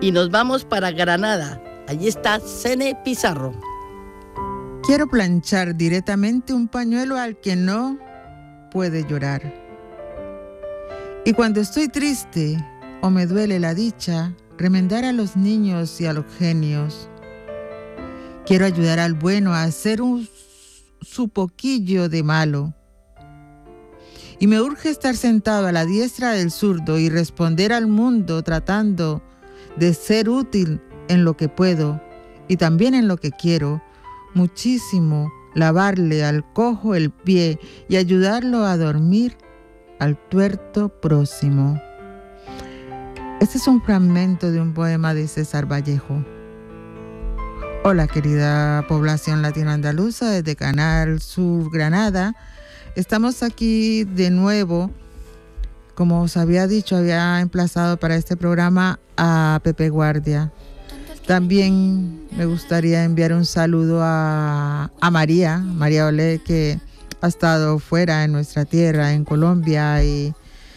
y nos vamos para Granada. Allí está Sene Pizarro. Quiero planchar directamente un pañuelo al que no puede llorar. Y cuando estoy triste o me duele la dicha, remendar a los niños y a los genios. Quiero ayudar al bueno a hacer su poquillo de malo. Y me urge estar sentado a la diestra del zurdo y responder al mundo tratando de ser útil en lo que puedo y también en lo que quiero. Muchísimo lavarle al cojo el pie y ayudarlo a dormir al tuerto próximo. Este es un fragmento de un poema de César Vallejo. Hola, querida población latinoandaluza, desde Canal Sur Granada. Estamos aquí de nuevo. Como os había dicho, había emplazado para este programa a Pepe Guardia. También me gustaría enviar un saludo a María Olé, que ha estado fuera en nuestra tierra, en Colombia, y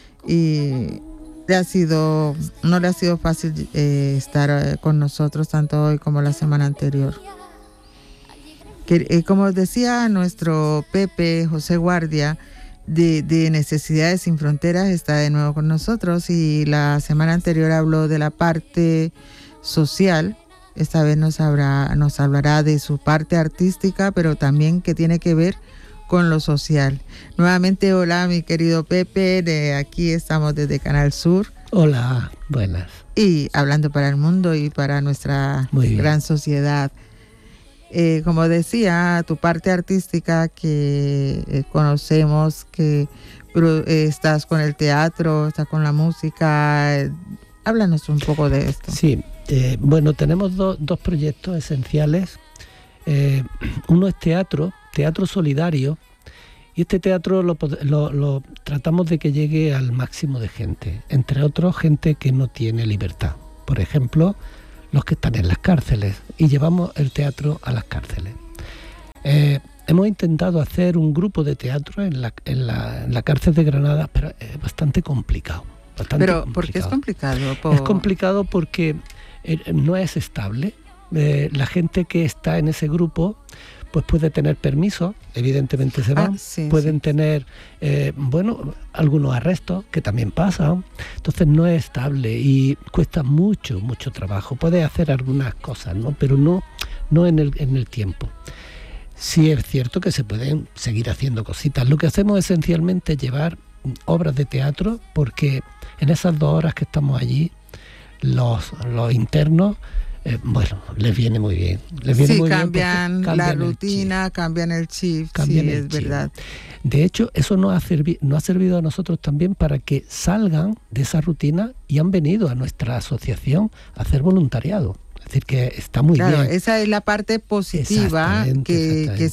no le ha sido fácil estar con nosotros tanto hoy como la semana anterior. Como decía nuestro Pepe José Guardia, de Necesidades Sin Fronteras, está de nuevo con nosotros, y la semana anterior habló de la parte social. Esta vez nos hablará de su parte artística, pero también que tiene que ver con lo social. Nuevamente, hola, mi querido Pepe, aquí estamos desde Canal Sur. Hola, buenas. Y hablando para el mundo y para nuestra gran sociedad. Como decía, tu parte artística que conocemos, que estás con el teatro, estás con la música. Háblanos un poco de esto. Sí, bueno, tenemos dos proyectos esenciales. Uno es teatro solidario, y este teatro lo tratamos de que llegue al máximo de gente, entre otros gente que no tiene libertad. Por ejemplo, los que están en las cárceles, y llevamos el teatro a las cárceles. Hemos intentado hacer un grupo de teatro en la cárcel de Granada, pero es bastante complicado. ¿Por qué es complicado? Es complicado porque no es estable. La gente que está en ese grupo pues puede tener permiso, evidentemente se van, pueden tener algunos arrestos, que también pasan. Entonces no es estable y cuesta mucho trabajo. Puede hacer algunas cosas, ¿no? Pero no en el tiempo. Sí es cierto que se pueden seguir haciendo cositas. Lo que hacemos esencialmente es llevar obras de teatro, porque en esas 2 horas que estamos allí, los internos, les viene muy bien. Cambian la rutina, cambian el chip, es verdad. De hecho, eso nos ha servido a nosotros también para que salgan de esa rutina y han venido a nuestra asociación a hacer voluntariado. Es decir, que está muy bien. Esa es la parte positiva que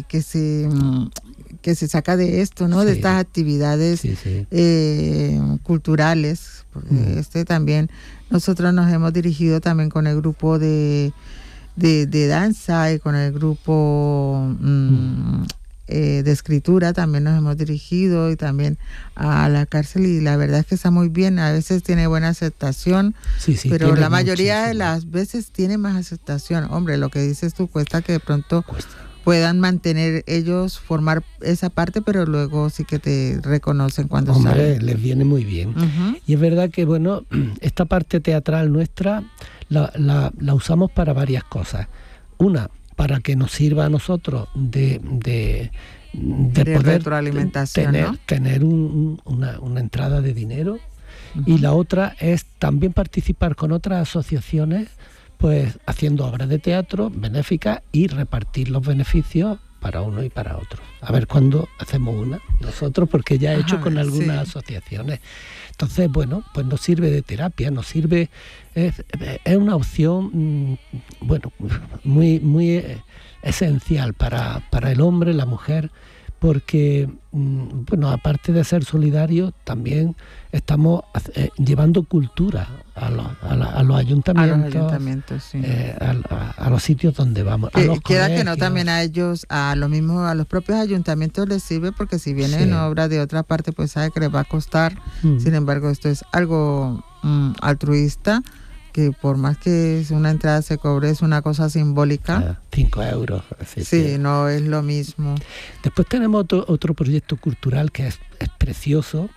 se saca de esto, ¿no? Sí. De estas actividades culturales. Porque también nosotros nos hemos dirigido también con el grupo de danza y con el grupo de escritura, también nos hemos dirigido, y también a la cárcel, y la verdad es que está muy bien. A veces tiene buena aceptación, pero la mayoría de las veces tiene más aceptación. Hombre, lo que dices tú, cuesta que de pronto puedan mantener ellos, formar esa parte, pero luego sí que te reconocen cuando salen. Les viene muy bien. Uh-huh. Y es verdad que, esta parte teatral nuestra la usamos para varias cosas. Una, para que nos sirva a nosotros de poder retroalimentación, tener una entrada de dinero. Uh-huh. Y la otra es también participar con otras asociaciones, pues haciendo obras de teatro benéficas y repartir los beneficios para uno y para otro. A ver cuándo hacemos una nosotros, porque ya he hecho con algunas asociaciones. Entonces, pues nos sirve de terapia, nos sirve, es una opción, muy esencial para el hombre, la mujer, porque, aparte de ser solidarios, también estamos llevando cultura a los ayuntamientos, sí. A los sitios donde vamos. Queda que no también a ellos, a los propios ayuntamientos les sirve, porque si vienen obras de otra parte, pues sabe que les va a costar. Sin embargo, esto es algo altruista, que por más que una entrada se cobre, es una cosa simbólica. 5 euros. Sí, no es lo mismo. Después tenemos otro proyecto cultural que es precioso.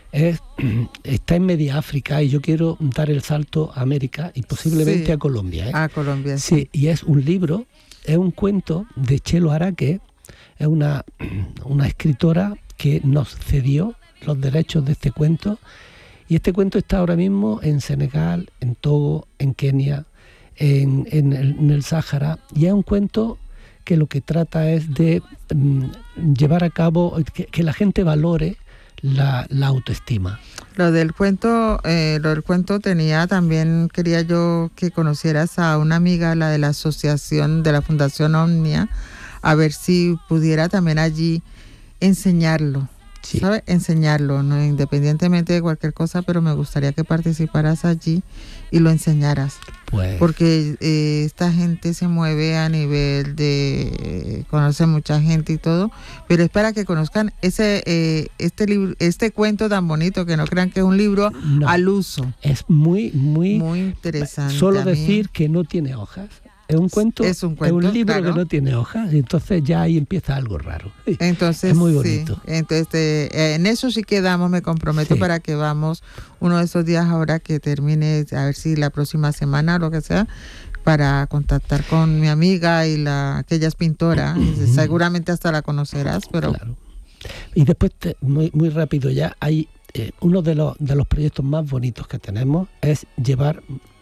Está en media África y yo quiero dar el salto a América y posiblemente a Colombia. A Colombia, sí. Y es un libro, es un cuento de Chelo Araque, es una escritora que nos cedió los derechos de este cuento. Y este cuento está ahora mismo en Senegal, en Togo, en Kenia, en el Sáhara. Y es un cuento que lo que trata es de llevar a cabo, que la gente valore la autoestima. Lo del cuento tenía también, quería yo que conocieras a una amiga, la de la asociación de la Fundación Omnia, a ver si pudiera también allí enseñarlo. Sí. ¿Sabes? Enseñarlo, ¿no? Independientemente de cualquier cosa, pero me gustaría que participaras allí y lo enseñaras. Pues... Porque esta gente se mueve a nivel de... conoce mucha gente y todo, pero es para que conozcan este cuento tan bonito, que no crean que es un libro al uso. Es muy interesante. Solo decir que no tiene hojas. Es un cuento, es un libro, claro, que no tiene hojas, y entonces ya ahí empieza algo raro. Entonces, es muy bonito. Sí. Entonces, en eso sí quedamos, me comprometo para que vamos uno de esos días ahora que termine, a ver si la próxima semana o lo que sea, para contactar con mi amiga y que ella es pintora, seguramente hasta la conocerás, pero... Claro. Y después, muy rápido ya, hay uno de los proyectos más bonitos que tenemos es llevar...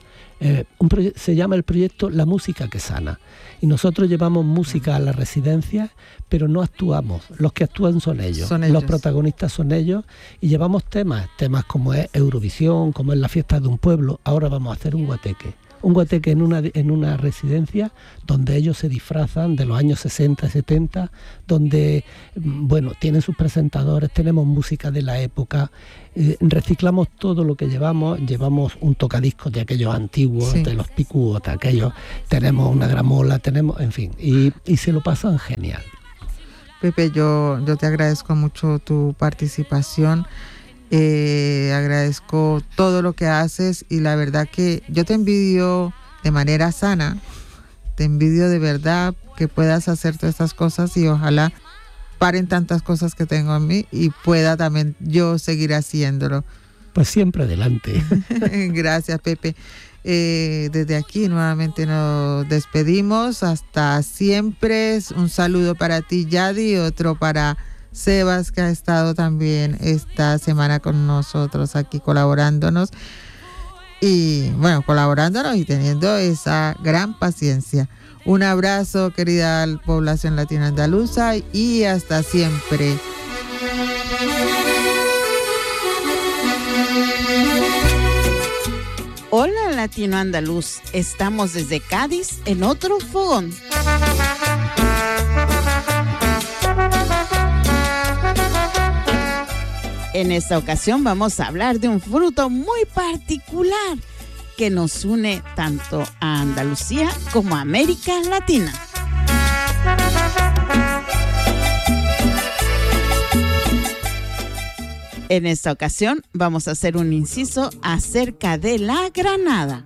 se llama el proyecto La Música que Sana, y nosotros llevamos música a las residencias, pero no actuamos, los que actúan son ellos. Los protagonistas son ellos, y llevamos temas como es Eurovisión, como es la fiesta de un pueblo. Ahora vamos a hacer un guateque en una residencia donde ellos se disfrazan de los años 60 y 70, donde, bueno, tienen sus presentadores, tenemos música de la época, reciclamos todo lo que llevamos un tocadiscos de aquellos antiguos, de los picuos, de aquellos, tenemos una gramola, en fin, y se lo pasan genial. Pepe, yo te agradezco mucho tu participación. Agradezco todo lo que haces, y la verdad que yo te envidio de manera sana, te envidio de verdad que puedas hacer todas estas cosas, y ojalá paren tantas cosas que tengo en mí y pueda también yo seguir haciéndolo. Pues siempre adelante. Gracias, Pepe. Desde aquí nuevamente nos despedimos, hasta siempre. Un saludo para ti, Yadi, y otro para Sebas, que ha estado también esta semana con nosotros aquí colaborándonos y teniendo esa gran paciencia. Un abrazo, querida población latina andaluza, y hasta siempre. Hola, Latino Andaluz, estamos desde Cádiz en otro fogón. En esta ocasión vamos a hablar de un fruto muy particular que nos une tanto a Andalucía como a América Latina. En esta ocasión vamos a hacer un inciso acerca de la granada.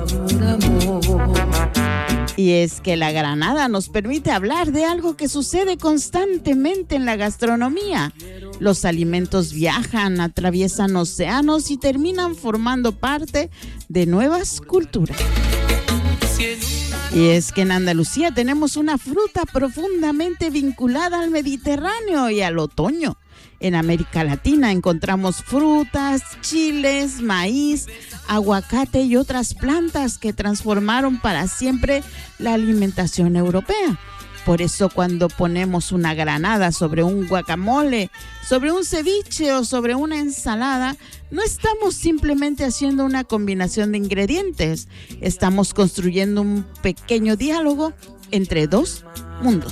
Y es que la granada nos permite hablar de algo que sucede constantemente en la gastronomía. Los alimentos viajan, atraviesan océanos y terminan formando parte de nuevas culturas. Y es que en Andalucía tenemos una fruta profundamente vinculada al Mediterráneo y al otoño. En América Latina encontramos frutas, chiles, maíz, aguacate y otras plantas que transformaron para siempre la alimentación europea. Por eso cuando ponemos una granada sobre un guacamole, sobre un ceviche o sobre una ensalada, no estamos simplemente haciendo una combinación de ingredientes, estamos construyendo un pequeño diálogo entre dos mundos.